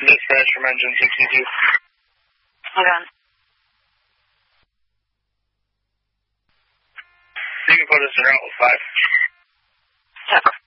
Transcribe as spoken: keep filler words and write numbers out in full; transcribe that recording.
Dispatch from engine sixty-two. Hold on. You can put us in route with five. Yeah.